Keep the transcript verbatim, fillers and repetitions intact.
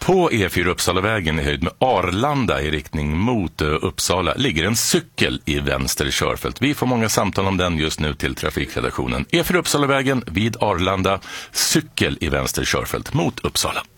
På E fyra Uppsalavägen i höjd med Arlanda i riktning mot uh, Uppsala ligger en cykel i vänster körfält. Vi får många samtal om den just nu till trafikredaktionen. E fyra Uppsalavägen vid Arlanda, cykel i vänster körfält mot Uppsala.